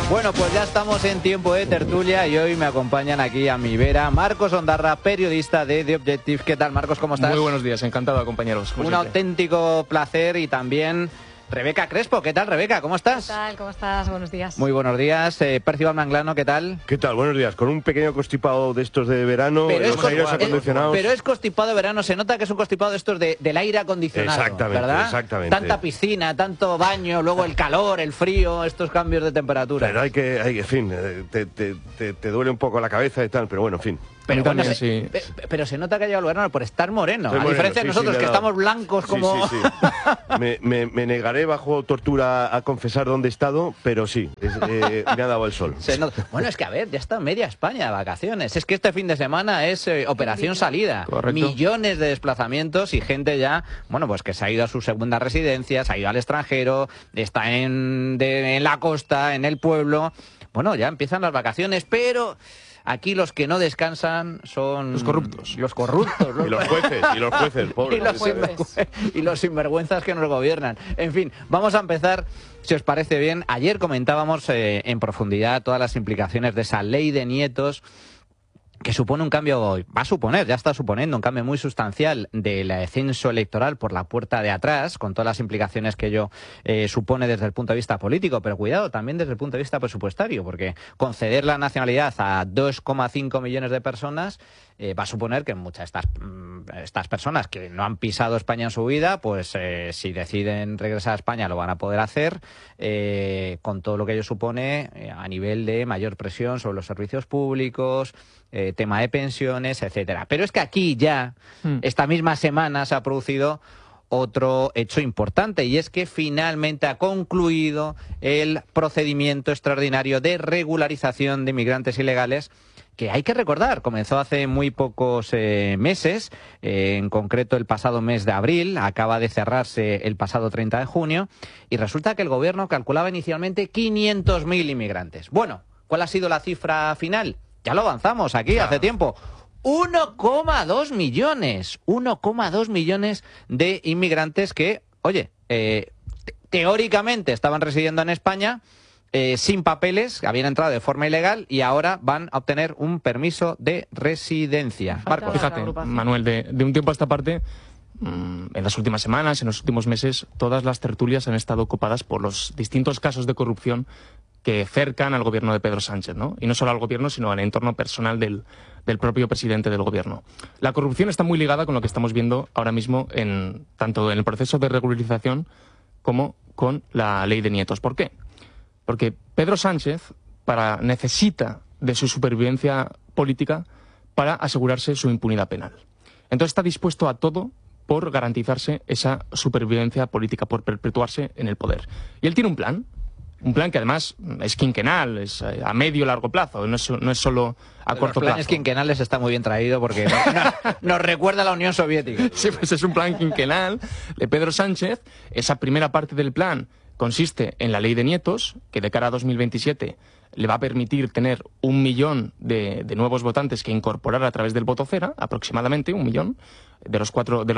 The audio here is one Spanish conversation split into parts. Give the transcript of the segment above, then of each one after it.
Bueno, pues ya estamos en tiempo de tertulia y hoy me acompañan aquí a mi vera Marcos Ondarra, periodista de The Objective. ¿Qué tal, Marcos? ¿Cómo estás? Muy buenos días, encantado de acompañaros. Un auténtico placer. Y también Rebeca Crespo. ¿Qué tal, Rebeca? ¿Cómo estás? ¿Qué tal? ¿Cómo estás? Buenos días. Muy buenos días. Percival Manglano, ¿qué tal? ¿Qué tal? Buenos días. Con un pequeño constipado de estos de verano, los aires acondicionados. Pero es constipado de verano, se nota que es un constipado de estos del aire acondicionado. Exactamente, ¿verdad? exactamente. Tanta piscina, tanto baño, luego el calor, el frío, estos cambios de temperatura. Pero en fin, te duele un poco la cabeza y tal, pero bueno, en fin. Pero, bueno, sí. Pero se nota que ha llegado el verano por estar moreno. Estoy a diferencia de nosotros, que estamos blancos como... Sí. Me negaré bajo tortura a confesar dónde he estado, pero sí, me ha dado el sol. Bueno, es que a ver, ya está media España de vacaciones. Es que este fin de semana es operación salida. Correcto. Millones de desplazamientos y gente ya, bueno, pues que se ha ido a su segunda residencia, se ha ido al extranjero, está en la costa, en el pueblo. Bueno, ya empiezan las vacaciones, pero... Aquí los que no descansan son... Los corruptos. Los corruptos. Y los jueces, pobres. Y los sinvergüenzas que nos gobiernan. En fin, vamos a empezar, si os parece bien. Ayer comentábamos en profundidad todas las implicaciones de esa ley de nietos, que supone un cambio, ya está suponiendo un cambio muy sustancial del censo electoral por la puerta de atrás, con todas las implicaciones que ello supone desde el punto de vista político, pero cuidado, también desde el punto de vista presupuestario, porque conceder la nacionalidad a 2,5 millones de personas va a suponer que muchas de estas personas que no han pisado España en su vida, pues si deciden regresar a España lo van a poder hacer, con todo lo que ello supone a nivel de mayor presión sobre los servicios públicos, tema de pensiones, etcétera. Pero es que aquí ya, esta misma semana, se ha producido otro hecho importante, y es que finalmente ha concluido el procedimiento extraordinario de regularización de inmigrantes ilegales, que hay que recordar, comenzó hace muy pocos meses, en concreto el pasado mes de abril, acaba de cerrarse el pasado 30 de junio, y resulta que el gobierno calculaba inicialmente 500.000 inmigrantes. Bueno, ¿cuál ha sido la cifra final? Ya lo avanzamos aquí hace tiempo. 1,2 millones. 1,2 millones de inmigrantes que, oye, teóricamente estaban residiendo en España, sin papeles, habían entrado de forma ilegal y ahora van a obtener un permiso de residencia. Marcos. Fíjate, Manuel, de un tiempo a esta parte, en las últimas semanas, en los últimos meses, todas las tertulias han estado ocupadas por los distintos casos de corrupción que cercan al gobierno de Pedro Sánchez, ¿no? Y no solo al gobierno, sino al entorno personal del propio presidente del gobierno. La corrupción está muy ligada con lo que estamos viendo ahora mismo, tanto en el proceso de regularización como con la ley de nietos. ¿Por qué? Porque Pedro Sánchez necesita de su supervivencia política para asegurarse su impunidad penal. Entonces está dispuesto a todo por garantizarse esa supervivencia política, por perpetuarse en el poder. Y él tiene un plan que además es quinquenal, es a medio y largo plazo, no es solo a corto plazo. Los planes quinquenales está muy bien traído porque nos recuerda a la Unión Soviética. Sí, pues es un plan quinquenal de Pedro Sánchez. Esa primera parte del plan consiste en la ley de nietos, que de cara a 2027 le va a permitir tener 1 millón de nuevos votantes que incorporar a través del voto cera, aproximadamente 1 millón, de los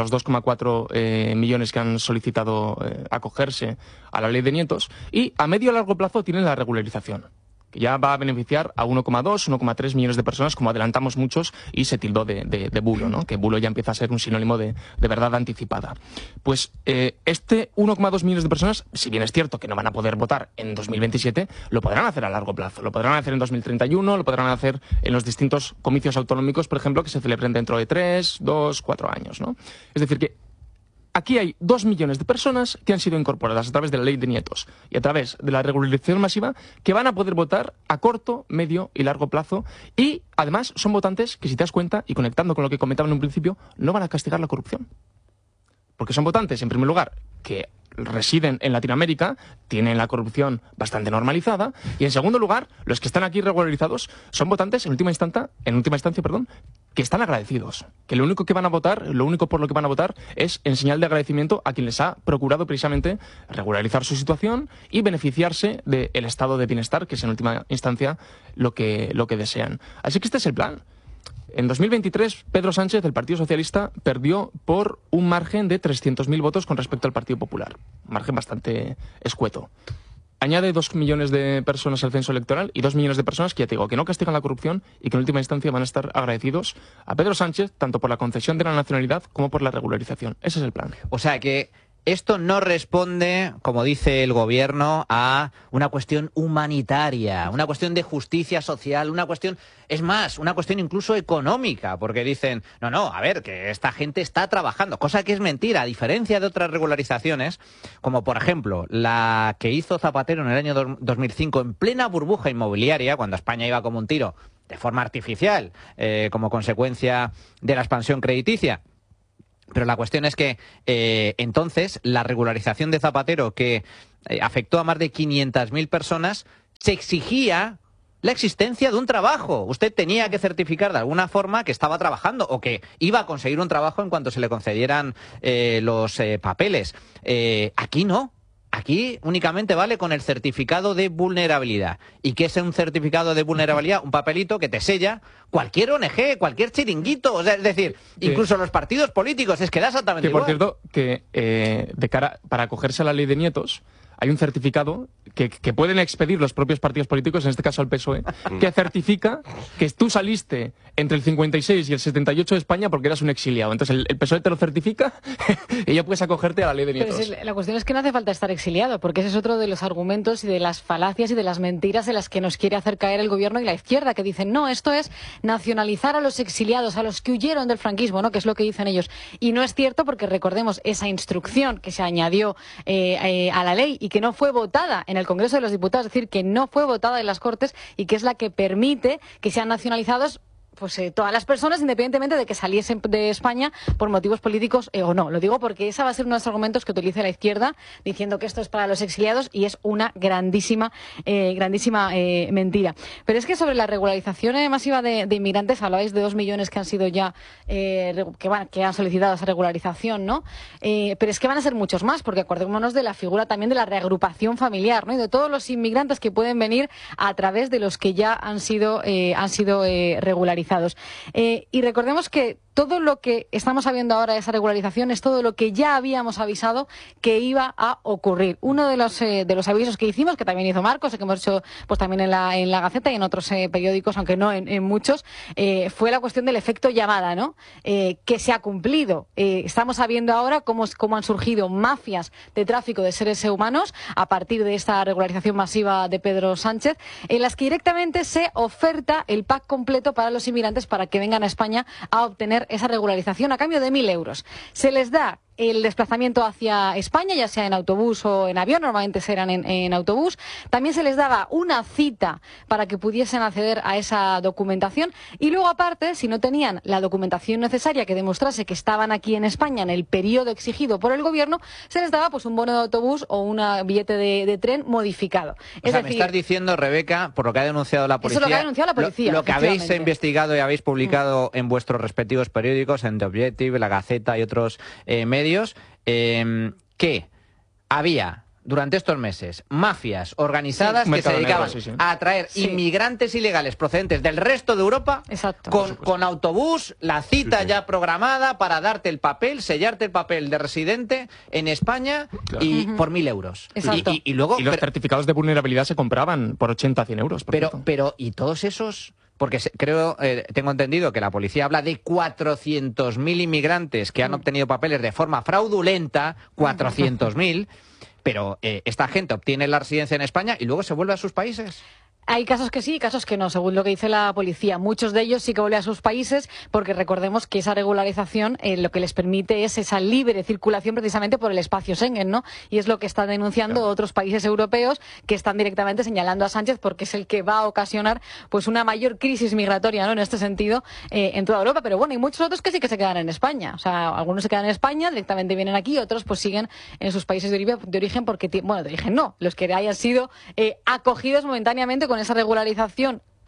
2,4 millones que han solicitado acogerse a la ley de nietos. Y a medio y largo plazo tienen la regularización, que ya va a beneficiar a 1,2, 1,3 millones de personas, como adelantamos muchos, y se tildó de bulo, ¿no? Que bulo ya empieza a ser un sinónimo de verdad anticipada. Pues este 1,2 millones de personas, si bien es cierto que no van a poder votar en 2027, lo podrán hacer a largo plazo. Lo podrán hacer en 2031, lo podrán hacer en los distintos comicios autonómicos, por ejemplo, que se celebren dentro de 3, 2, 4 años, ¿no? Es decir, que aquí hay 2 millones de personas que han sido incorporadas a través de la ley de nietos y a través de la regularización masiva, que van a poder votar a corto, medio y largo plazo, y además son votantes que, si te das cuenta, y conectando con lo que comentaba en un principio, no van a castigar la corrupción. Porque son votantes, en primer lugar, que residen en Latinoamérica, tienen la corrupción bastante normalizada, y en segundo lugar, los que están aquí regularizados son votantes en última instancia, que están agradecidos, que lo único por lo que van a votar es en señal de agradecimiento a quien les ha procurado precisamente regularizar su situación y beneficiarse del estado de bienestar, que es en última instancia lo que desean. Así que este es el plan. En 2023, Pedro Sánchez, del Partido Socialista, perdió por un margen de 300.000 votos con respecto al Partido Popular. Un margen bastante escueto. añade 2 millones de personas al censo electoral y 2 millones de personas que, ya te digo, que no castigan la corrupción y que en última instancia van a estar agradecidos a Pedro Sánchez tanto por la concesión de la nacionalidad como por la regularización. Ese es el plan. O sea que esto no responde, como dice el gobierno, a una cuestión humanitaria, una cuestión de justicia social, una cuestión, es más, una cuestión incluso económica, porque dicen, no, a ver, que esta gente está trabajando, cosa que es mentira, a diferencia de otras regularizaciones, como por ejemplo la que hizo Zapatero en el año 2005 en plena burbuja inmobiliaria, cuando España iba como un tiro, de forma artificial, como consecuencia de la expansión crediticia. Pero la cuestión es que entonces la regularización de Zapatero, que afectó a más de 500.000 personas, se exigía la existencia de un trabajo. Usted tenía que certificar de alguna forma que estaba trabajando o que iba a conseguir un trabajo en cuanto se le concedieran los papeles. Aquí no. Aquí únicamente vale con el certificado de vulnerabilidad. ¿Y qué es un certificado de vulnerabilidad? Un papelito que te sella cualquier ONG, cualquier chiringuito. O sea, es decir, incluso los partidos políticos. Es que da exactamente igual. Por cierto, que de cara para acogerse a la ley de nietos, hay un certificado que pueden expedir los propios partidos políticos, en este caso el PSOE, que certifica que tú saliste entre el 56 y el 78 de España porque eras un exiliado. Entonces el PSOE te lo certifica y ya puedes acogerte a la ley de nietos. Pero la cuestión es que no hace falta estar exiliado, porque ese es otro de los argumentos y de las falacias y de las mentiras en las que nos quiere hacer caer el gobierno y la izquierda, que dicen, no, esto es nacionalizar a los exiliados, a los que huyeron del franquismo, ¿no? Que es lo que dicen ellos. Y no es cierto, porque recordemos esa instrucción que se añadió a la ley y que no fue votada en el Congreso de los Diputados, es decir, que no fue votada en las Cortes y que es la que permite que sean nacionalizados pues todas las personas, independientemente de que saliesen de España por motivos políticos o no. Lo digo porque esa va a ser uno de los argumentos que utilice la izquierda, diciendo que esto es para los exiliados, y es una grandísima mentira. Pero es que sobre la regularización masiva de inmigrantes, hablabais de 2 millones que han sido ya, que han solicitado esa regularización, ¿no? Pero es que van a ser muchos más, porque acordémonos de la figura también de la reagrupación familiar, ¿no? Y de todos los inmigrantes que pueden venir a través de los que ya han sido regularizados. Y recordemos que todo lo que estamos sabiendo ahora de esa regularización es todo lo que ya habíamos avisado que iba a ocurrir. Uno de los avisos que hicimos, que también hizo Marcos, que hemos hecho pues también en la Gaceta y en otros periódicos, aunque no en muchos, fue la cuestión del efecto llamada, ¿no? Que se ha cumplido. Estamos sabiendo ahora cómo han surgido mafias de tráfico de seres humanos a partir de esta regularización masiva de Pedro Sánchez, en las que directamente se oferta el pack completo para los inmigrantes para que vengan a España a obtener esa regularización a cambio de 1.000 euros. Se les da el desplazamiento hacia España, ya sea en autobús o en avión, normalmente serán en autobús. También se les daba una cita para que pudiesen acceder a esa documentación y luego, aparte, si no tenían la documentación necesaria que demostrase que estaban aquí en España en el periodo exigido por el gobierno, se les daba pues un bono de autobús o un billete de tren modificado. Es decir, me estás diciendo, Rebeca, por lo que ha denunciado la policía, eso es lo que ha denunciado la policía, lo que habéis investigado y habéis publicado en vuestros respectivos periódicos, en The Objective, La Gaceta y otros medios, que había durante estos meses mafias organizadas que se dedicaban a atraer inmigrantes ilegales procedentes del resto de Europa. Exacto. Con autobús, la cita ya programada para darte el papel, sellarte el papel de residente en España y por 1.000 euros. Exacto. Y luego, los certificados de vulnerabilidad se compraban por 80 a 100 euros. Pero ¿y todos esos? Porque tengo entendido que la policía habla de 400.000 inmigrantes que han obtenido papeles de forma fraudulenta, 400.000, pero esta gente obtiene la residencia en España y luego se vuelve a sus países. Hay casos que sí y casos que no, según lo que dice la policía. Muchos de ellos sí que vuelven a sus países porque recordemos que esa regularización lo que les permite es esa libre circulación precisamente por el espacio Schengen, ¿no? Y es lo que están denunciando otros países europeos que están directamente señalando a Sánchez porque es el que va a ocasionar pues una mayor crisis migratoria, ¿no? En este sentido, en toda Europa. Pero bueno, hay muchos otros que sí que se quedan en España. O sea, algunos se quedan en España, directamente vienen aquí, otros pues siguen en sus países de origen porque, bueno, de origen no, los que hayan sido acogidos momentáneamente con esa regularización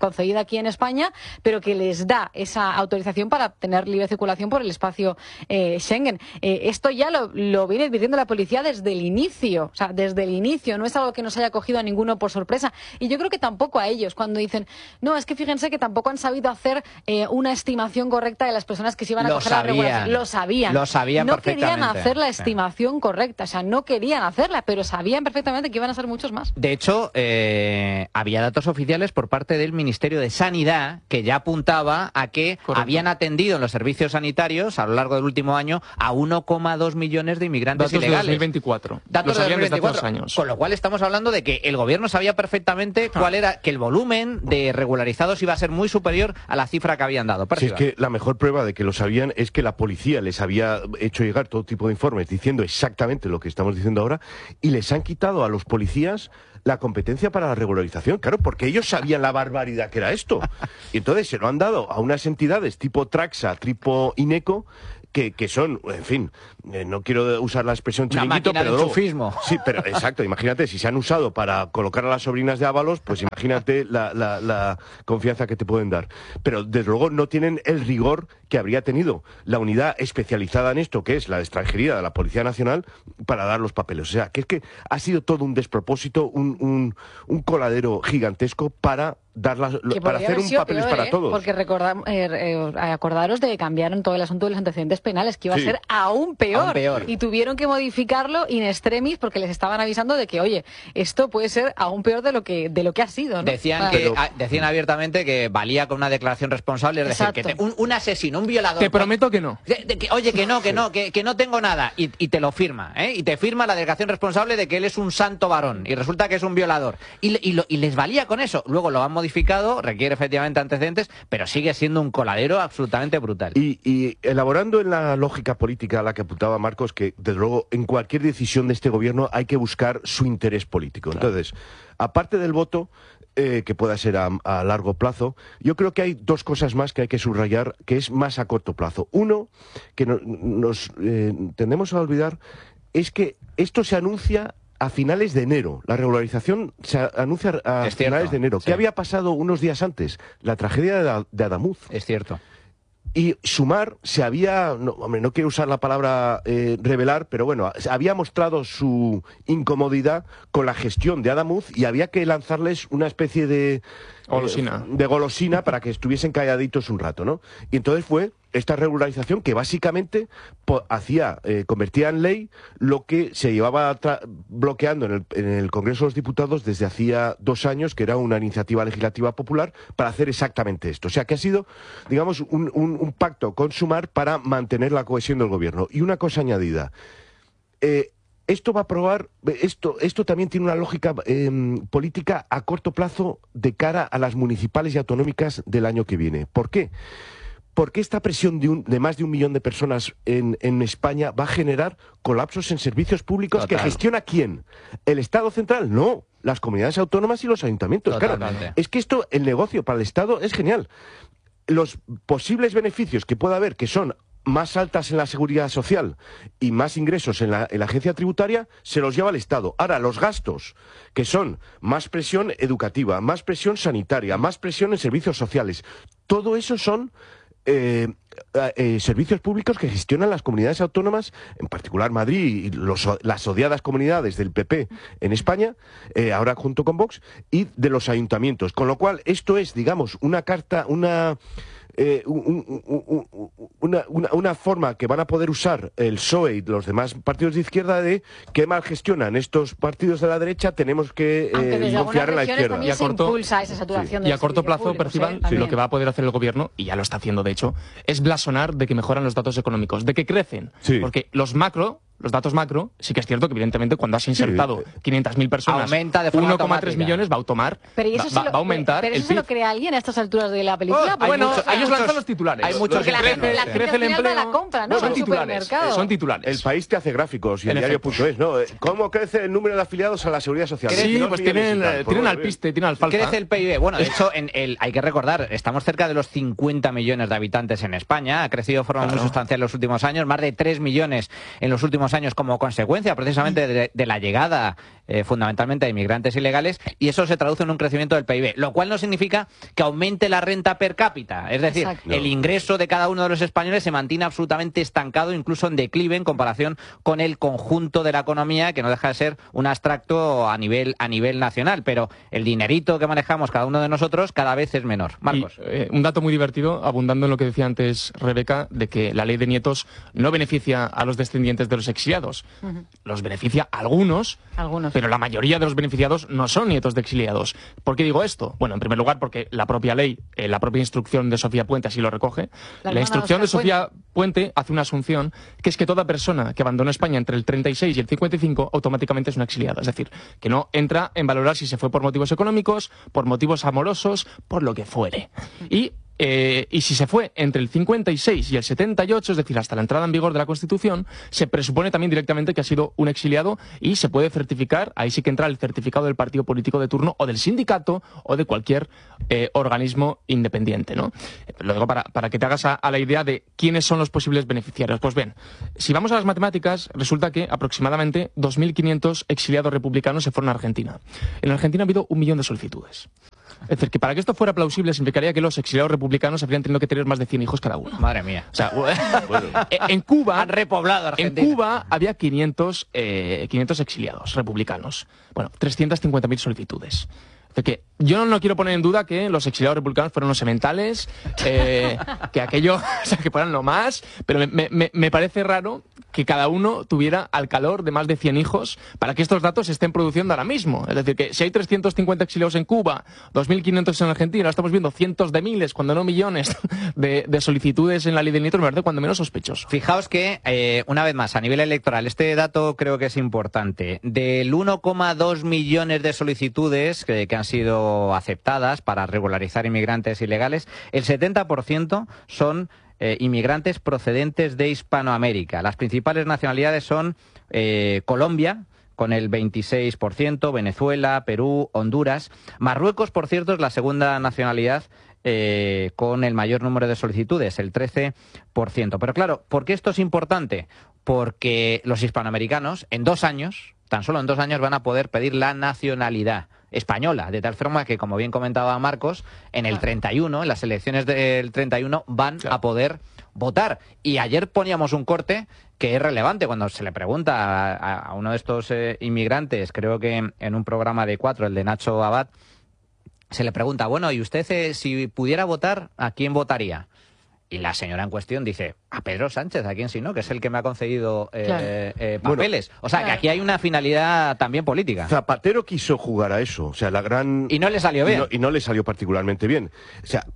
concedida aquí en España, pero que les da esa autorización para tener libre circulación por el espacio Schengen. Esto ya lo viene advirtiendo la policía desde el inicio, o sea, desde el inicio, no es algo que nos haya cogido a ninguno por sorpresa. Y yo creo que tampoco a ellos, cuando dicen, no, es que fíjense que tampoco han sabido hacer una estimación correcta de las personas que se iban a coger la regulación. Lo sabían. Lo sabían no perfectamente. querían hacer la estimación correcta, o sea, no querían hacerla, pero sabían perfectamente que iban a ser muchos más. De hecho, había datos oficiales por parte del Ministerio de Sanidad que ya apuntaba a que habían atendido en los servicios sanitarios a lo largo del último año a 1,2 millones de inmigrantes datos ilegales. De 2024. Datos lo sabían de desde 2024, hace 2 años. Con lo cual estamos hablando de que el gobierno sabía perfectamente cuál era, que el volumen de regularizados iba a ser muy superior a la cifra que habían dado. Si es que la mejor prueba de que lo sabían es que la policía les había hecho llegar todo tipo de informes diciendo exactamente lo que estamos diciendo ahora y les han quitado a los policías la competencia para la regularización, claro, porque ellos sabían la barbaridad que era esto. Y entonces se lo han dado a unas entidades tipo Traxa, tipo INECO, que son, en fin, no quiero usar la expresión chiringuito, pero luego, enchufismo. Sí, pero exacto, imagínate, si se han usado para colocar a las sobrinas de Ábalos, pues imagínate la confianza que te pueden dar. Pero desde luego no tienen el rigor que habría tenido la unidad especializada en esto, que es la de extranjería de la Policía Nacional, para dar los papeles. O sea, que es que ha sido todo un despropósito, un coladero gigantesco para para hacer un papeles para todos. Porque acordaros de que cambiaron todo el asunto de los antecedentes penales, que iba a ser aún peor. Y tuvieron que modificarlo in extremis porque les estaban avisando de que, oye, esto puede ser aún peor de lo que ha sido, ¿no? Decían abiertamente que valía con una declaración responsable, es decir, que un asesino, un violador... Te prometo que no. Oye, que no tengo nada. Y te lo firma, ¿eh? Y te firma la declaración responsable de que él es un santo varón y resulta que es un violador. Y les valía con eso. Luego lo han modificado, requiere efectivamente antecedentes, pero sigue siendo un coladero absolutamente brutal. Y elaborando en la lógica política a la que apuntaba Marcos, que desde luego en cualquier decisión de este gobierno hay que buscar su interés político. Claro. Entonces, aparte del voto, que pueda ser a largo plazo, yo creo que hay dos cosas más que hay que subrayar, que es más a corto plazo. Uno, que nos tendemos a olvidar, es que esto se anuncia a finales de enero. La regularización se anuncia a finales de enero. Sí. ¿Qué había pasado unos días antes? La tragedia de Adamuz. Es cierto. Y Sumar se había, no quiero usar la palabra revelar, pero bueno, había mostrado su incomodidad con la gestión de Adamuz y había que lanzarles una especie de golosina para que estuviesen calladitos un rato, ¿no? Y entonces fue esta regularización que básicamente convertía en ley lo que se llevaba bloqueando en el Congreso de los Diputados desde hacía 2 años, que era una iniciativa legislativa popular para hacer exactamente esto. O sea, que ha sido, digamos, un pacto con Sumar para mantener la cohesión del gobierno. Y una cosa añadida. Esto va a probar, esto también tiene una lógica política a corto plazo de cara a las municipales y autonómicas del año que viene. ¿Por qué? Porque esta presión de más de 1 millón de personas en España va a generar colapsos en servicios públicos. Total. ¿Que gestiona quién? ¿El Estado central? No, las comunidades autónomas y los ayuntamientos. Totalmente. Claro, es que el negocio para el Estado es genial. Los posibles beneficios que pueda haber, que son más altas en la seguridad social y más ingresos en la agencia tributaria, se los lleva el Estado. Ahora, los gastos, que son más presión educativa, más presión sanitaria, más presión en servicios sociales, todo eso son servicios públicos que gestionan las comunidades autónomas, en particular Madrid y las odiadas comunidades del PP en España, ahora junto con Vox, y de los ayuntamientos. Con lo cual, esto es, digamos, una forma que van a poder usar el PSOE y los demás partidos de izquierda de qué mal gestionan estos partidos de la derecha, tenemos que confiar en la izquierda. Y a corto plazo, Percival, lo que va a poder hacer el gobierno, y ya lo está haciendo de hecho, es blasonar de que mejoran los datos económicos, de que crecen. Sí. Porque los datos macro, sí que es cierto que evidentemente cuando has insertado 500.000 personas, aumenta de forma 1,3 millones va a aumentar. ¿Pero eso se lo cree alguien a estas alturas de la película? Ellos lanzan los titulares. Hay muchos que crece el empleo. La compra, ¿no? Son titulares. El País te hace gráficos y el diario.es, ¿no? ¿Cómo crece el número de afiliados a la Seguridad Social? Sí, pues tienen alpiste, tienen alfalfa. Crece el PIB. Bueno, de hecho, hay que recordar, estamos cerca de los 50 millones de habitantes en España. Ha crecido de forma muy sustancial en los últimos años, más de 3 millones en los últimos años como consecuencia precisamente de la llegada fundamentalmente a inmigrantes ilegales, y eso se traduce en un crecimiento del PIB, lo cual no significa que aumente la renta per cápita. Es decir, el ingreso de cada uno de los españoles se mantiene absolutamente estancado, incluso en declive en comparación con el conjunto de la economía, que no deja de ser un abstracto a nivel nacional, pero el dinerito que manejamos cada uno de nosotros cada vez es menor. Marcos. Y, un dato muy divertido, abundando en lo que decía antes Rebeca, de que la ley de nietos no beneficia a los descendientes de los exiliados. Los beneficia a algunos, pero la mayoría de los beneficiados no son nietos de exiliados. ¿Por qué digo esto? Bueno, en primer lugar, porque la propia ley, la propia instrucción de Sofía Puente así lo recoge. La instrucción de Sofía Puente hace una asunción, que es que toda persona que abandonó España entre el 36 y el 55 automáticamente es una exiliada. Es decir, que no entra en valorar si se fue por motivos económicos, por motivos amorosos, por lo que fuere. Y si se fue entre el 56 y el 78, es decir, hasta la entrada en vigor de la Constitución, se presupone también directamente que ha sido un exiliado y se puede certificar, ahí sí que entra el certificado del partido político de turno o del sindicato o de cualquier organismo independiente, ¿no? Lo digo para que te hagas a la idea de quiénes son los posibles beneficiarios. Pues bien, si vamos a las matemáticas, resulta que aproximadamente 2.500 exiliados republicanos se fueron a Argentina. En Argentina ha habido 1 millón de solicitudes. Es decir, que para que esto fuera plausible significaría que los exiliados republicanos habrían tenido que tener más de 100 hijos cada uno. Madre mía. O sea, en Cuba han repoblado Argentina. En Cuba había 500 exiliados republicanos. Bueno, 350.000 solicitudes. Que yo no quiero poner en duda que los exiliados republicanos fueron los sementales, que aquello, o sea, que fueran lo más, pero me parece raro que cada uno tuviera al calor de más de 100 hijos para que estos datos se estén produciendo ahora mismo. Es decir, que si hay 350 exiliados en Cuba, 2.500 en Argentina, ahora estamos viendo cientos de miles, cuando no millones, de solicitudes en la ley del nieto, me parece cuando menos sospechoso. Fijaos que, una vez más, a nivel electoral, este dato creo que es importante. Del 1,2 millones de solicitudes que han sido aceptadas para regularizar inmigrantes ilegales, el 70% son inmigrantes procedentes de Hispanoamérica. Las principales nacionalidades son Colombia, con el 26%, Venezuela, Perú, Honduras. Marruecos, por cierto, es la segunda nacionalidad con el mayor número de solicitudes, el 13%. Pero claro, ¿por qué esto es importante? Porque los hispanoamericanos, en 2 años, tan solo en 2 años, van a poder pedir la nacionalidad española, de tal forma que, como bien comentaba Marcos, en el 31, en las elecciones del 31, van a poder votar. Y ayer poníamos un corte que es relevante cuando se le pregunta a uno de estos inmigrantes, creo que en un programa de 4, el de Nacho Abad, se le pregunta, bueno, ¿y usted si pudiera votar, a quién votaría? Y la señora en cuestión dice, a Pedro Sánchez, ¿a quién si no? Que es el que me ha concedido papeles. Bueno, o sea, que aquí hay una finalidad también política. Zapatero quiso jugar a eso. O sea, la gran... Y no le salió bien. Y no le salió particularmente bien. O sea,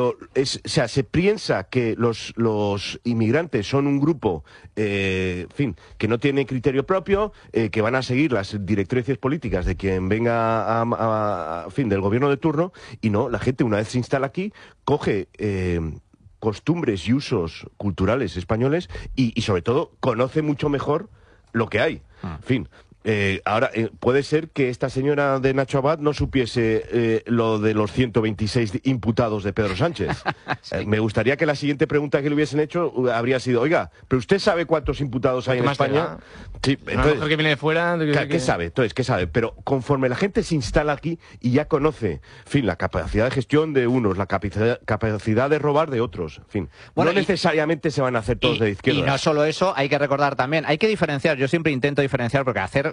se piensa que los inmigrantes son un grupo, en fin, que no tiene criterio propio, que van a seguir las directrices políticas de quien venga en fin, del gobierno de turno, y no, la gente una vez se instala aquí, coge... costumbres y usos culturales españoles y sobre todo conoce mucho mejor lo que hay. En fin, ahora puede ser que esta señora de Nacho Abad no supiese lo de los 126 imputados de Pedro Sánchez. Sí. Me gustaría que la siguiente pregunta que le hubiesen hecho habría sido, oiga, ¿pero usted sabe cuántos imputados hay en España? Sí, entonces, que viene de fuera. ¿Qué sabe? Entonces, ¿qué sabe? Pero conforme la gente se instala aquí y ya conoce, en fin, la capacidad de gestión de unos, la capacidad de robar de otros, en fin, bueno, no necesariamente se van a hacer todos de izquierda. Y no solo eso, hay que recordar también, hay que diferenciar, yo siempre intento diferenciar, porque hacer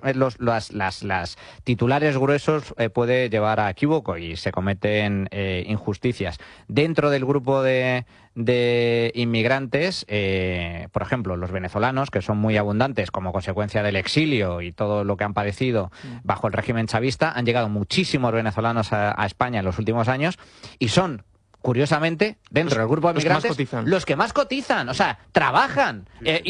las titulares gruesos puede llevar a equívoco y se cometen injusticias. Dentro del grupo de inmigrantes, por ejemplo, los venezolanos, que son muy abundantes como consecuencia del exilio y todo lo que han padecido bajo el régimen chavista, han llegado muchísimos venezolanos a España en los últimos años y son, curiosamente, dentro del grupo de inmigrantes, los que más cotizan, o sea, trabajan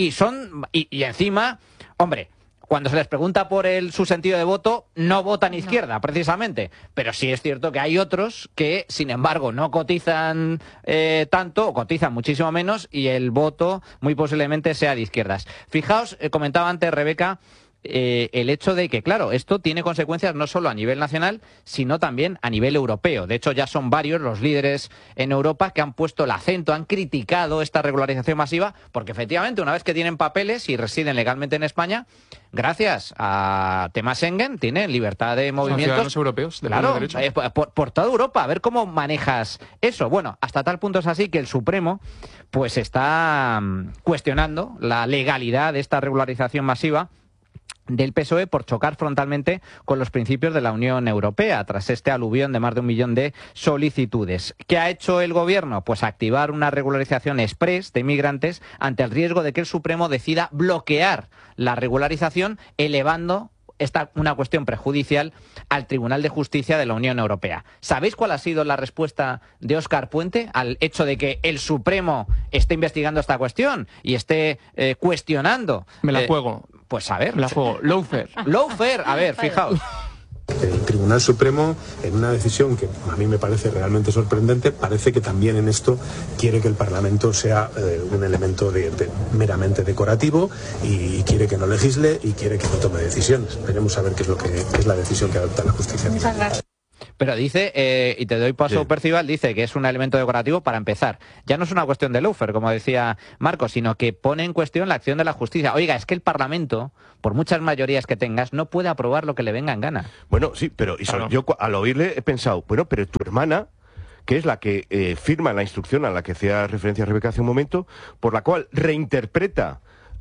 y encima, hombre, cuando se les pregunta por su sentido de voto, no votan izquierda, precisamente. Pero sí es cierto que hay otros que, sin embargo, no cotizan tanto, o cotizan muchísimo menos, y el voto muy posiblemente sea de izquierdas. Fijaos, comentaba antes Rebeca, el hecho de que, claro, esto tiene consecuencias no solo a nivel nacional, sino también a nivel europeo. De hecho, ya son varios los líderes en Europa que han puesto el acento, han criticado esta regularización masiva, porque efectivamente, una vez que tienen papeles y residen legalmente en España, gracias a temas Schengen, tienen libertad de movimientos. Son ciudadanos europeos, de claro, derecho. por toda Europa. A ver cómo manejas eso. Bueno, hasta tal punto es así que el Supremo pues está cuestionando la legalidad de esta regularización masiva del PSOE por chocar frontalmente con los principios de la Unión Europea tras este aluvión de más de 1 millón de solicitudes. ¿Qué ha hecho el gobierno? Pues activar una regularización express de inmigrantes ante el riesgo de que el Supremo decida bloquear la regularización, elevando una cuestión prejudicial al Tribunal de Justicia de la Unión Europea. ¿Sabéis cuál ha sido la respuesta de Óscar Puente al hecho de que el Supremo esté investigando esta cuestión y esté cuestionando? Me la juego. Pues a ver. Me la juego. Lawfare. Lawfare. A ver, fijaos. El Tribunal Supremo, en una decisión que a mí me parece realmente sorprendente, parece que también en esto quiere que el Parlamento sea un elemento meramente decorativo y quiere que no legisle y quiere que no tome decisiones. Veremos a ver qué es la decisión que adopta la justicia. Muchas gracias. Pero dice, y te doy paso, Percival, dice que es un elemento decorativo para empezar. Ya no es una cuestión de lawfare, como decía Marcos, sino que pone en cuestión la acción de la justicia. Oiga, es que el Parlamento, por muchas mayorías que tengas, no puede aprobar lo que le venga en gana. Bueno, sí, pero claro. Yo al oírle he pensado, bueno, pero tu hermana, que es la que firma la instrucción a la que hacía referencia Rebeca hace un momento, por la cual reinterpreta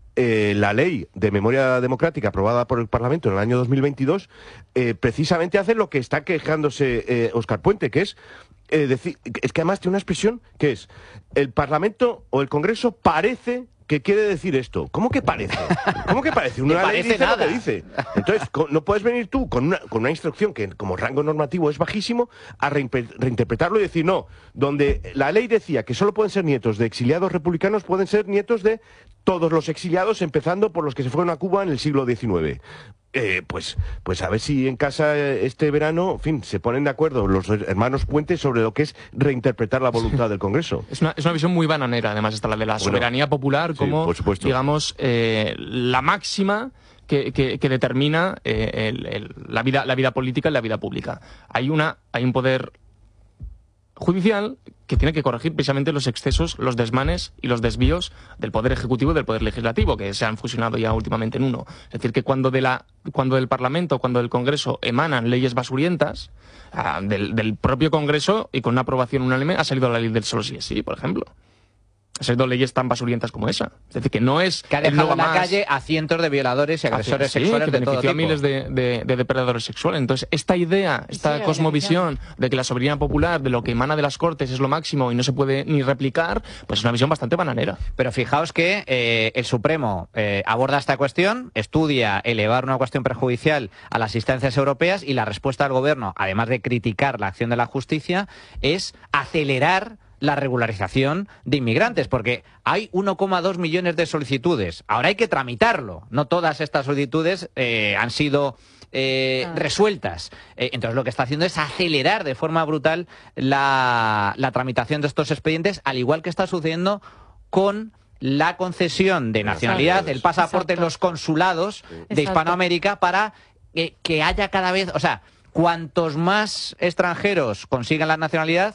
la ley de memoria democrática aprobada por el Parlamento en el año 2022, precisamente hace lo que está quejándose Óscar Puente, que es decir, es que además tiene una expresión que es: el Parlamento o el Congreso parece que quiere decir esto. ¿Cómo que parece? ¿Cómo que parece? Una ley dice nada. Lo que dice. Entonces, no puedes venir tú con una instrucción que como rango normativo es bajísimo a reinterpretarlo y decir, no, donde la ley decía que solo pueden ser nietos de exiliados republicanos, pueden ser nietos de todos los exiliados, empezando por los que se fueron a Cuba en el siglo XIX. Pues a ver si en casa este verano, en fin, se ponen de acuerdo los hermanos Puente sobre lo que es reinterpretar la voluntad del Congreso. Es una visión muy bananera, además, esta la de la soberanía popular como, digamos, la máxima que determina la vida política y la vida pública. Hay un poder judicial que tiene que corregir precisamente los excesos, los desmanes y los desvíos del Poder Ejecutivo y del Poder Legislativo, que se han fusionado ya últimamente en uno. Es decir, que cuando del Parlamento, cuando del Congreso emanan leyes basurientas, del propio Congreso y con una aprobación unánime ha salido la ley del solo sí es sí, por ejemplo. Han salido leyes tan basurientas como esa. Es decir, que no es... Que ha dejado en la calle a cientos de violadores y agresores sexuales que de todo tipo. A miles de depredadores sexuales. Entonces, esta idea, esta cosmovisión de que la soberanía popular, de lo que emana de las Cortes, es lo máximo y no se puede ni replicar, pues es una visión bastante bananera. Pero fijaos que el Supremo aborda esta cuestión, estudia elevar una cuestión prejudicial a las instancias europeas y la respuesta del Gobierno, además de criticar la acción de la justicia, es acelerar la regularización de inmigrantes, porque hay 1,2 millones de solicitudes. Ahora hay que tramitarlo. No todas estas solicitudes han sido resueltas. Entonces lo que está haciendo es acelerar de forma brutal la tramitación de estos expedientes, al igual que está sucediendo con la concesión de nacionalidad, el pasaporte en los consulados de Hispanoamérica para que haya cada vez... O sea, cuantos más extranjeros consigan la nacionalidad,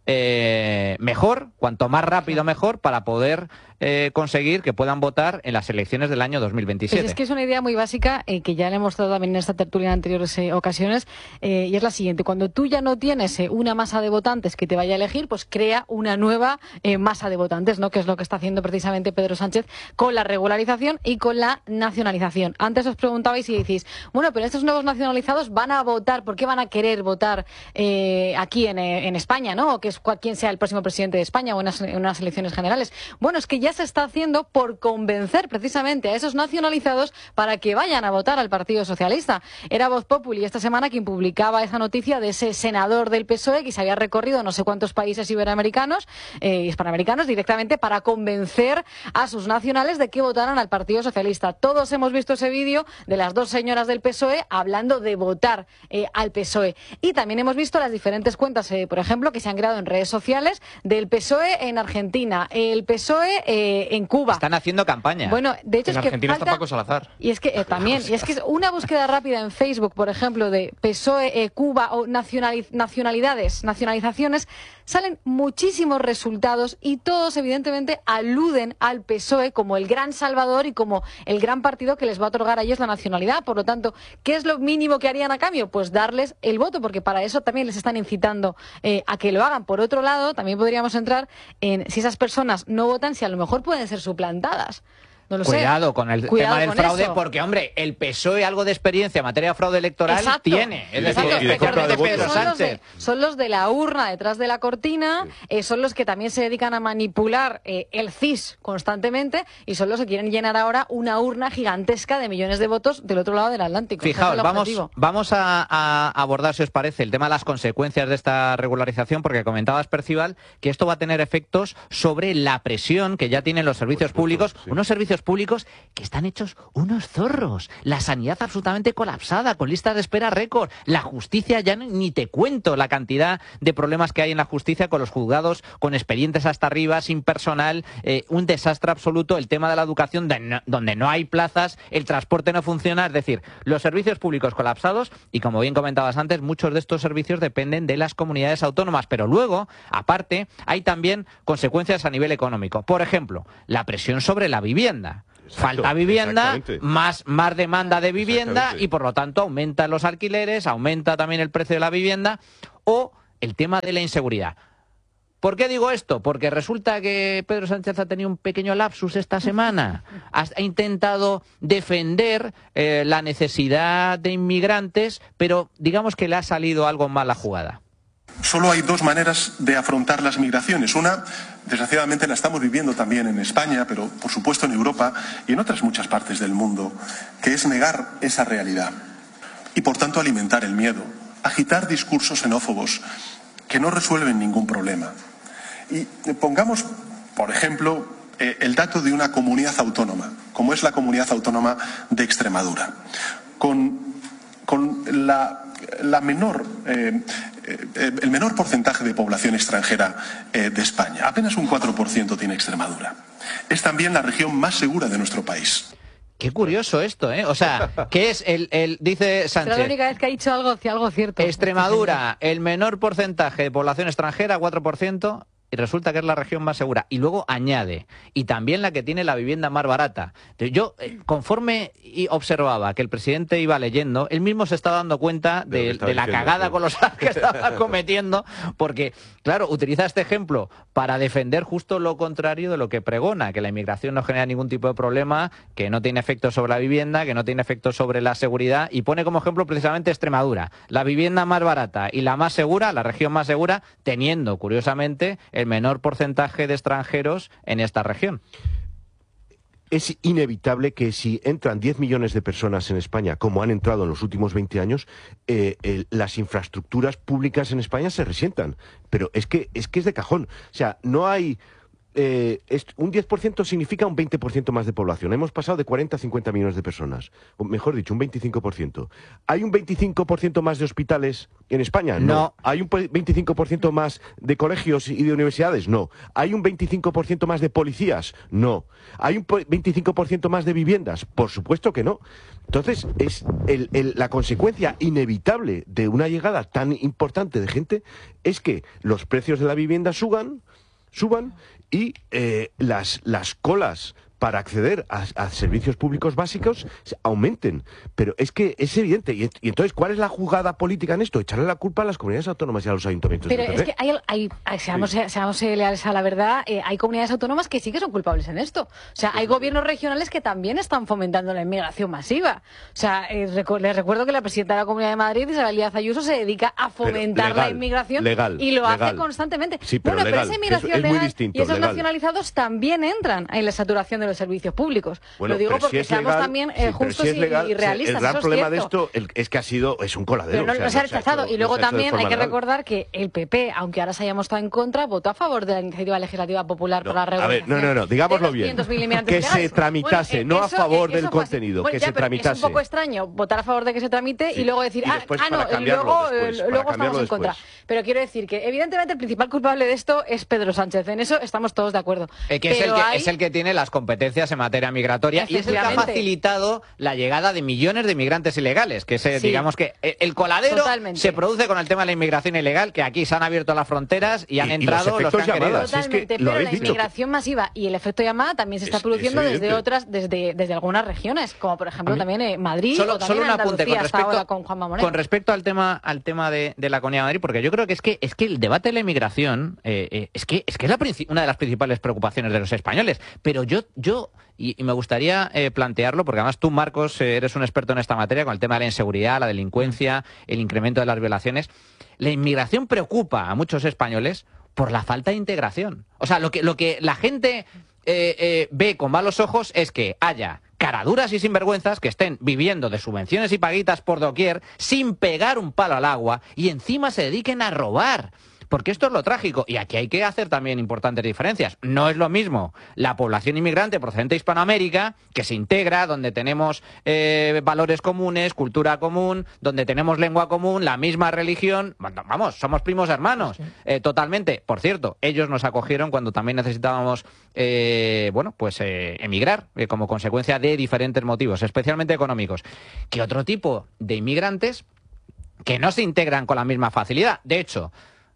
mejor, cuanto más rápido mejor, para poder conseguir que puedan votar en las elecciones del año 2027. Pues es que es una idea muy básica que ya le hemos dado también en esta tertulia en anteriores ocasiones, y es la siguiente: cuando tú ya no tienes una masa de votantes que te vaya a elegir, pues crea una nueva masa de votantes, ¿no? Que es lo que está haciendo precisamente Pedro Sánchez con la regularización y con la nacionalización. Antes os preguntabais y decís, bueno, pero estos nuevos nacionalizados van a votar, ¿por qué van a querer votar aquí en España, ¿no? O que es quien sea el próximo presidente de España o en unas elecciones generales. Bueno, es que ya se está haciendo por convencer precisamente a esos nacionalizados para que vayan a votar al Partido Socialista. Era Voz Populi esta semana quien publicaba esa noticia de ese senador del PSOE que se había recorrido no sé cuántos países iberoamericanos y hispanoamericanos directamente para convencer a sus nacionales de que votaran al Partido Socialista. Todos hemos visto ese vídeo de las dos señoras del PSOE hablando de votar al PSOE. Y también hemos visto las diferentes cuentas, por ejemplo, que se han creado en redes sociales del PSOE en Argentina, el PSOE en Cuba. Están haciendo campaña. Bueno, de hecho En es que Argentina falta... está Paco Salazar. Y es que también, y es que es una búsqueda rápida en Facebook, por ejemplo, de PSOE, Cuba o nacionalizaciones, salen muchísimos resultados y todos evidentemente aluden al PSOE como el gran salvador y como el gran partido que les va a otorgar a ellos la nacionalidad. Por lo tanto, ¿qué es lo mínimo que harían a cambio? Pues darles el voto, porque para eso también les están incitando a que lo hagan. Por otro lado, también podríamos entrar en si esas personas no votan, si a lo mejor pueden ser suplantadas. No lo Cuidado sé. con el Cuidado tema del con fraude, eso. porque, hombre, el PSOE algo de experiencia en materia de fraude electoral Exacto. tiene. Es decir, Exacto. y de especialmente compra de Pedro votos. Sánchez. Son los de la urna detrás de la cortina, son los que también se dedican a manipular el CIS constantemente y son los que quieren llenar ahora una urna gigantesca de millones de votos del otro lado del Atlántico. Fijaos, Ese es el objetivo. vamos a abordar, si os parece, el tema de las consecuencias de esta regularización, porque comentabas, Percival, que esto va a tener efectos sobre la presión que ya tienen los servicios públicos, sí. unos servicios públicos que están hechos unos zorros, la sanidad absolutamente colapsada, con listas de espera récord, la justicia ya ni te cuento la cantidad de problemas que hay en la justicia con los juzgados, con expedientes hasta arriba, sin personal, un desastre absoluto, el tema de la educación donde no hay plazas, el transporte no funciona, es decir, los servicios públicos colapsados y, como bien comentabas antes, muchos de estos servicios dependen de las comunidades autónomas, pero luego, aparte, hay también consecuencias a nivel económico. Por ejemplo, la presión sobre la vivienda. Exacto, Falta vivienda, exactamente. más demanda de vivienda Exactamente. y por lo tanto aumentan los alquileres, aumenta también el precio de la vivienda o el tema de la inseguridad. ¿Por qué digo esto? Porque resulta que Pedro Sánchez ha tenido un pequeño lapsus esta semana. Ha intentado defender la necesidad de inmigrantes, pero digamos que le ha salido algo mal la jugada. Solo hay dos maneras de afrontar las migraciones. Una, desgraciadamente, la estamos viviendo también en España, pero por supuesto en Europa y en otras muchas partes del mundo, que es negar esa realidad y, por tanto, alimentar el miedo, agitar discursos xenófobos que no resuelven ningún problema. Y pongamos, por ejemplo, el dato de una comunidad autónoma, como es la comunidad autónoma de Extremadura, con el menor porcentaje de población extranjera de España. Apenas un 4% tiene Extremadura. Es también la región más segura de nuestro país. Qué curioso esto, ¿eh? O sea, ¿qué es dice Será la Sánchez? única vez que ha dicho algo cierto. Extremadura, el menor porcentaje de población extranjera, 4%, y resulta que es la región más segura. Y luego añade, y también la que tiene la vivienda más barata. Yo, conforme observaba que el presidente iba leyendo, él mismo se estaba dando cuenta de la cagada colosal que estaba cometiendo, porque, claro, utiliza este ejemplo para defender justo lo contrario de lo que pregona, que la inmigración no genera ningún tipo de problema, que no tiene efecto sobre la vivienda, que no tiene efecto sobre la seguridad, y pone como ejemplo precisamente Extremadura, la vivienda más barata y la más segura, la región más segura, teniendo, curiosamente, el menor porcentaje de extranjeros en esta región. Es inevitable que si entran 10 millones de personas en España, como han entrado en los últimos 20 años, las infraestructuras públicas en España se resientan. Pero es que es de cajón. O sea, no hay... un 10% significa un 20% más de población. Hemos pasado de 40 a 50 millones de personas. O mejor dicho, un 25%. ¿Hay un 25% más de hospitales en España? No. ¿Hay un 25% más de colegios y de universidades? No. ¿Hay un 25% más de policías? No. ¿Hay un 25% más de viviendas? Por supuesto que no. Entonces, es la consecuencia inevitable de una llegada tan importante de gente es que los precios de la vivienda suban y las colas para acceder a servicios públicos básicos aumenten. Pero es que es evidente. Y entonces, ¿cuál es la jugada política en esto? Echarle la culpa a las comunidades autónomas y a los ayuntamientos. Pero es que seamos leales a la verdad, hay comunidades autónomas que sí que son culpables en esto. O sea, hay gobiernos regionales que también están fomentando la inmigración masiva. O sea, les recuerdo que la presidenta de la Comunidad de Madrid, Isabel Díaz Ayuso, se dedica a fomentar la inmigración y lo hace constantemente. Sí, pero pero legal, esa inmigración es muy legal distinto, y esos legal. nacionalizados también entran en la saturación de los servicios públicos. Bueno, lo digo pero porque si es seamos legal, también sí, pero justos si es legal, y realistas. El gran eso es problema de cierto. esto es que es un coladero. Pero no se ha rechazado. Y luego no se ha hecho de también forma hay que legal. recordar que el PP, aunque ahora se haya mostrado en contra, votó a favor de la iniciativa legislativa popular por la A ver, regularización. no, digámoslo de bien. 500.000 inmigrantes Que se ilegales. tramitase, Bueno, no a favor del eso fue así. contenido, Bueno, que ya, se pero tramitase. es un poco extraño votar a favor de que se tramite Sí. y luego decir, Y después para y cambiarlo luego, después, para luego cambiarlo estamos en contra. después. Pero quiero decir que, evidentemente, el principal culpable de esto es Pedro Sánchez. En eso estamos todos de acuerdo. Que es el que tiene las competencias en materia migratoria y es el que ha Efectivamente. facilitado la llegada de millones de inmigrantes ilegales. Que Sí. digamos que el coladero Totalmente. se produce con el tema de la inmigración ilegal, que aquí se han abierto las fronteras y han Y los entrado los que efectos han querido. llamadas. Si es que Totalmente, lo pero habéis la dicho. inmigración masiva y el efecto llamada también se está Es produciendo desde evidente. desde algunas regiones, como por ejemplo también Madrid o también un apunte Andalucía hasta ahora con Juanma Moreno. con respecto al tema de la Comunidad de Madrid, porque yo creo que es que el debate de la inmigración es una de las principales preocupaciones de los españoles. Pero yo y me gustaría plantearlo, porque además tú, Marcos, eres un experto en esta materia con el tema de la inseguridad, la delincuencia, el incremento de las violaciones. La inmigración preocupa a muchos españoles por la falta de integración. O sea, lo que la gente ve con malos ojos es que haya caraduras y sinvergüenzas que estén viviendo de subvenciones y paguitas por doquier sin pegar un palo al agua y encima se dediquen a robar. Porque esto es lo trágico. Y aquí hay que hacer también importantes diferencias. No es lo mismo la población inmigrante procedente de Hispanoamérica, que se integra, donde tenemos valores comunes, cultura común, donde tenemos lengua común, la misma religión. Vamos, somos primos hermanos. Totalmente. Por cierto, ellos nos acogieron cuando también necesitábamos emigrar como consecuencia de diferentes motivos, especialmente económicos. Que otro tipo de inmigrantes que no se integran con la misma facilidad. De hecho,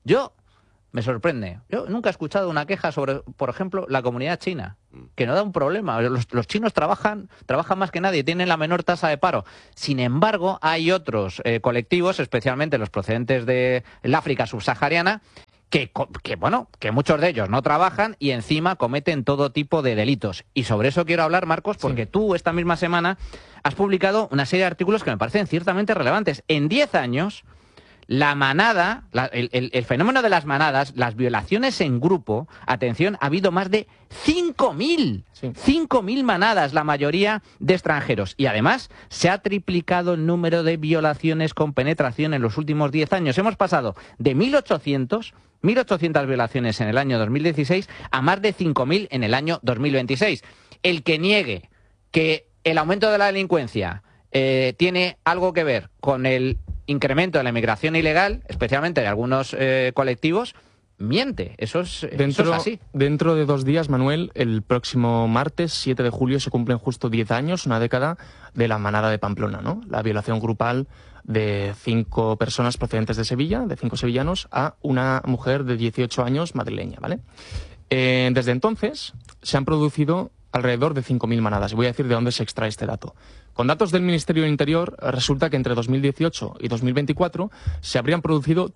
me sorprende. Yo nunca he escuchado una queja sobre, por ejemplo, la comunidad china, que no da un problema. Los chinos trabajan más que nadie, tienen la menor tasa de paro. Sin embargo, hay otros colectivos, especialmente los procedentes del África subsahariana, que muchos de ellos no trabajan y encima cometen todo tipo de delitos. Y sobre eso quiero hablar, Marcos, porque tú esta misma semana has publicado una serie de artículos que me parecen ciertamente relevantes. En 10 años... la manada, el fenómeno de las manadas, las violaciones en grupo, atención, ha habido más de 5.000. Sí. 5.000 manadas, la mayoría de extranjeros. Y además se ha triplicado el número de violaciones con penetración en los últimos 10 años. Hemos pasado de 1.800 violaciones en el año 2016 a más de 5.000 en el año 2026. El que niegue que el aumento de la delincuencia tiene algo que ver con el incremento de la inmigración ilegal, especialmente de algunos colectivos, miente. Eso es así. Dentro de 2 días, Manuel, el próximo martes, 7 de julio, se cumplen justo 10 años, una década de la manada de Pamplona, ¿no? La violación grupal de 5 personas procedentes de Sevilla, de 5 sevillanos, a una mujer de 18 años madrileña, ¿vale? Desde entonces se han producido alrededor de 5.000 manadas. Y voy a decir de dónde se extrae este dato. Con datos del Ministerio del Interior, resulta que entre 2018 y 2024 se habrían producido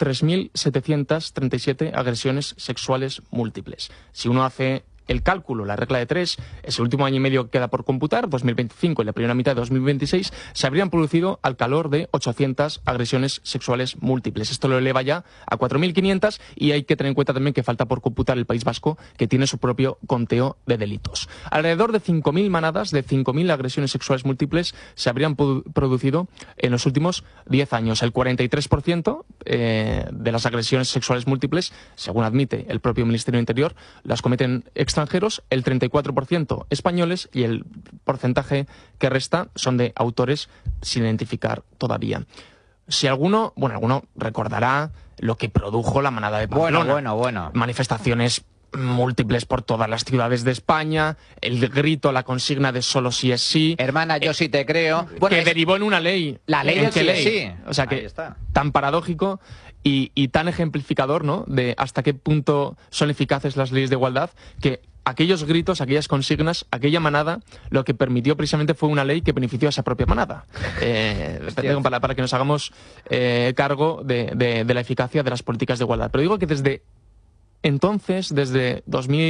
3.737 agresiones sexuales múltiples. Si uno hace el cálculo, la regla de 3, ese último año y medio que queda por computar, 2025 y la primera mitad de 2026, se habrían producido al calor de 800 agresiones sexuales múltiples. Esto lo eleva ya a 4.500 y hay que tener en cuenta también que falta por computar el País Vasco, que tiene su propio conteo de delitos. Alrededor de 5.000 manadas, de 5.000 agresiones sexuales múltiples se habrían producido en los últimos 10 años. El 43% de las agresiones sexuales múltiples, según admite el propio Ministerio del Interior, las cometen extranjeros, el 34% españoles y el porcentaje que resta son de autores sin identificar todavía. Si alguno recordará lo que produjo la manada de Pamplona. Bueno. Manifestaciones múltiples por todas las ciudades de España, el grito, la consigna de solo sí es sí. Hermana, yo sí te creo. Bueno, que derivó en una ley. La ley ¿En del qué sí ley? es sí. O sea Ahí que está. tan paradójico y tan ejemplificador, ¿no?, de hasta qué punto son eficaces las leyes de igualdad, que aquellos gritos, aquellas consignas, aquella manada, lo que permitió precisamente fue una ley que benefició a esa propia manada. Para que nos hagamos cargo de la eficacia de las políticas de igualdad. Pero digo que desde entonces, desde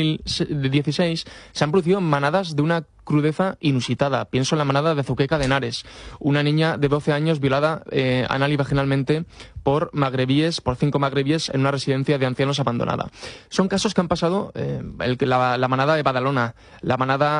2016, se han producido manadas de una crudeza inusitada. Pienso en la manada de Zuqueca de Henares, una niña de 12 años violada anal y vaginalmente por 5 magrebíes en una residencia de ancianos abandonada. Son casos que han pasado, la manada de Badalona, la manada...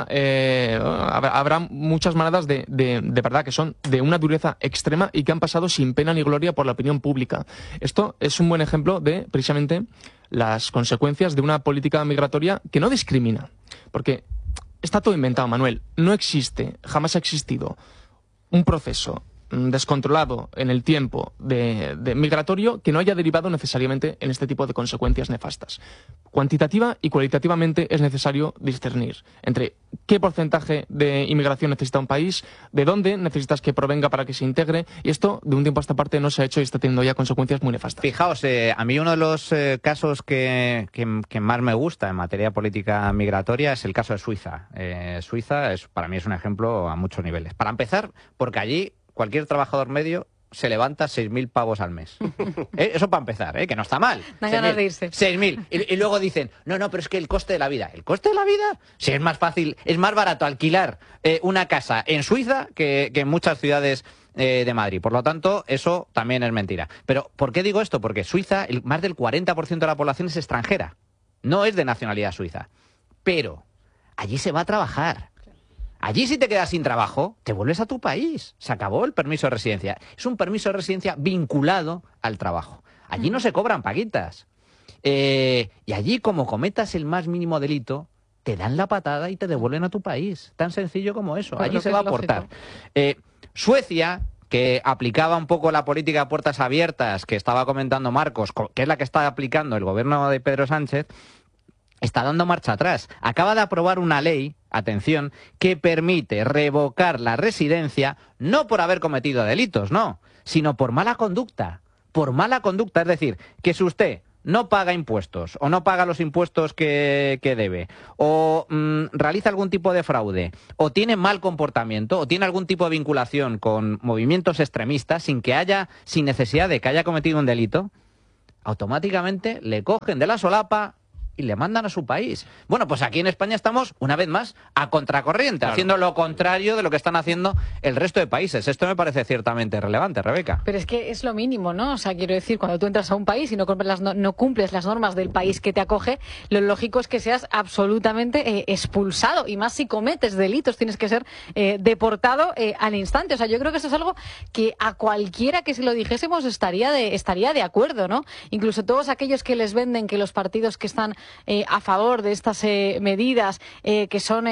habrá muchas manadas de verdad que son de una dureza extrema y que han pasado sin pena ni gloria por la opinión pública. Esto es un buen ejemplo de, precisamente, las consecuencias de una política migratoria que no discrimina. Porque está todo inventado, Manuel. No existe, jamás ha existido un proceso descontrolado en el tiempo de migratorio que no haya derivado necesariamente en este tipo de consecuencias nefastas. Cuantitativa y cualitativamente es necesario discernir entre qué porcentaje de inmigración necesita un país, de dónde necesitas que provenga para que se integre, y esto de un tiempo a esta parte no se ha hecho y está teniendo ya consecuencias muy nefastas. Fijaos, a mí uno de los casos que más me gusta en materia política migratoria es el caso de Suiza. Suiza para mí es un ejemplo a muchos niveles. Para empezar, porque allí cualquier trabajador medio se levanta 6.000 pavos al mes. Eso para empezar, que no está mal. Dan ganas de irse. 6.000. Y luego dicen, no, pero es que el coste de la vida. ¿El coste de la vida? Si es más fácil, es más barato alquilar una casa en Suiza que en muchas ciudades de Madrid. Por lo tanto, eso también es mentira. Pero, ¿por qué digo esto? Porque Suiza, más del 40% de la población es extranjera. No es de nacionalidad suiza. Pero allí se va a trabajar. Allí, si te quedas sin trabajo, te vuelves a tu país. Se acabó el permiso de residencia. Es un permiso de residencia vinculado al trabajo. Allí no se cobran paguitas. Y allí, como cometas el más mínimo delito, te dan la patada y te devuelven a tu país. Tan sencillo como eso. Allí se va a aportar. Suecia, que aplicaba un poco la política de puertas abiertas que estaba comentando Marcos, que es la que está aplicando el gobierno de Pedro Sánchez, está dando marcha atrás. Acaba de aprobar una ley, atención, que permite revocar la residencia no por haber cometido delitos, no, sino por mala conducta. Por mala conducta, es decir, que si usted no paga impuestos o no paga los impuestos que debe o realiza algún tipo de fraude o tiene mal comportamiento o tiene algún tipo de vinculación con movimientos extremistas sin necesidad de que haya cometido un delito, automáticamente le cogen de la solapa y le mandan a su país. Bueno, pues aquí en España estamos, una vez más, a contracorriente, claro, haciendo lo contrario de lo que están haciendo el resto de países. Esto me parece ciertamente relevante, Rebeca. Pero es que es lo mínimo, ¿no? O sea, quiero decir, cuando tú entras a un país y no cumples las normas del país que te acoge, lo lógico es que seas absolutamente expulsado. Y más si cometes delitos, tienes que ser deportado al instante. O sea, yo creo que eso es algo que a cualquiera que se lo dijésemos estaría de acuerdo, ¿no? Incluso todos aquellos que les venden que los partidos que están a favor de estas medidas, que son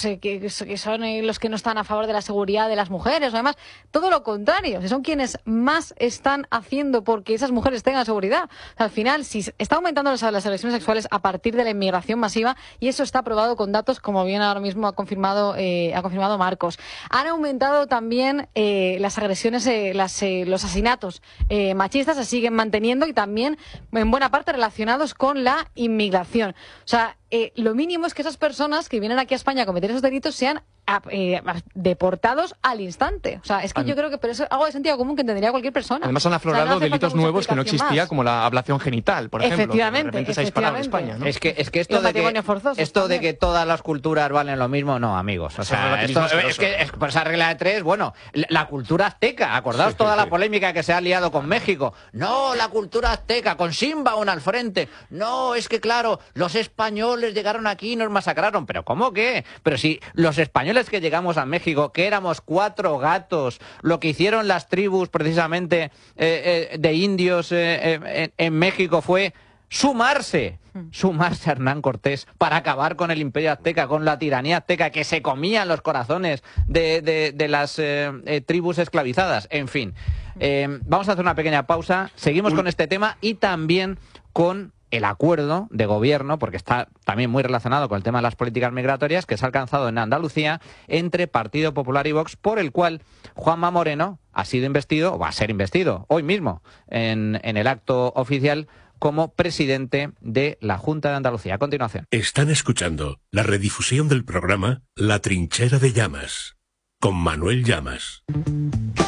los que no están a favor de la seguridad de las mujeres o demás, todo lo contrario, son quienes más están haciendo porque esas mujeres tengan seguridad. O sea, al final, si está aumentando las agresiones sexuales a partir de la inmigración masiva, y eso está probado con datos, como bien ahora mismo ha confirmado Marcos. Han aumentado también las agresiones, los asesinatos machistas se siguen manteniendo y también en buena parte relacionados con la inmigración. O sea, lo mínimo es que esas personas que vienen aquí a España a cometer esos delitos sean deportados al instante. O sea, es que yo creo que pero eso es algo de sentido común que entendería cualquier persona. Además han aflorado delitos nuevos que no existía, como la ablación genital, por ejemplo. Efectivamente, que de repente se ha disparado en España, ¿no? Es que esto de que todas las culturas valen lo mismo, no, amigos. O sea, es que por esa regla de tres, bueno, la cultura azteca, acordaos toda la polémica que se ha liado con México. No, la cultura azteca, con Sheinbaum al frente. No, es que claro, los españoles llegaron aquí y nos masacraron. ¿Pero cómo qué? Pero si los españoles que llegamos a México, que éramos 4 gatos, lo que hicieron las tribus precisamente de indios en México fue sumarse a Hernán Cortés para acabar con el imperio azteca, con la tiranía azteca, que se comían los corazones de las tribus esclavizadas. En fin, vamos a hacer una pequeña pausa, seguimos con este tema y también con el acuerdo de gobierno, porque está también muy relacionado con el tema de las políticas migratorias, que se ha alcanzado en Andalucía entre Partido Popular y Vox, por el cual Juanma Moreno ha sido investido, o va a ser investido hoy mismo en el acto oficial, como presidente de la Junta de Andalucía. A continuación. Están escuchando la redifusión del programa La Trinchera de Llamas, con Manuel Llamas.